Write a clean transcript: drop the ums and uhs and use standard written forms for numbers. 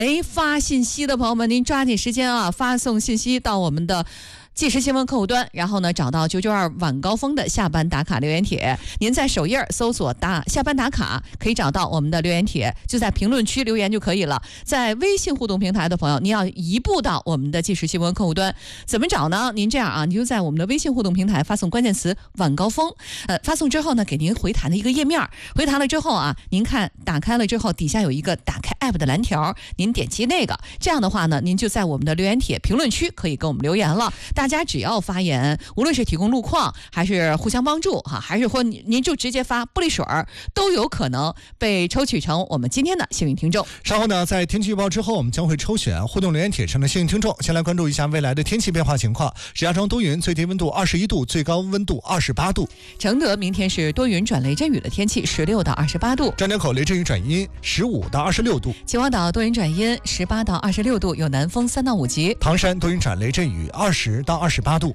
发信息的朋友们，您抓紧时间啊，发送信息到我们的即时新闻客户端，然后呢，找到992晚高峰的下班打卡留言帖。您在首页搜索下班打卡，可以找到我们的留言帖，就在评论区留言就可以了。在微信互动平台的朋友，您要移步到我们的即时新闻客户端，怎么找呢？您这样啊，您就在我们的微信互动平台发送关键词晚高峰，发送之后呢，给您回弹的一个页面，回弹了之后啊，您看打开了之后，底下有一个打开 app 的蓝条，您点击那个，这样的话呢，您就在我们的留言帖评论区可以跟我们留言了。大家只要发言，无论是提供路况，还是互相帮助哈，还是或您就直接发玻璃水儿，都有可能被抽取成我们今天的幸运听众。 稍后呢，在天气预报之后，我们将会抽选互动留言帖上的幸运听众。先来关注一下未来的天气变化情况。石家庄多云，最低温度21度，最高温度28度。 承德明天是多云转雷阵雨的天气，16到28度。 张家口雷阵雨转阴，15到26度。 秦皇岛多云转阴，18到26度，有南风3到5级。 唐山多云转雷阵雨，20到28度。